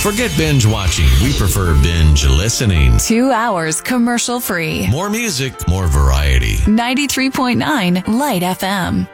Forget binge watching. We prefer binge listening. 2 hours commercial free. More music, more variety. 93.9 Light FM.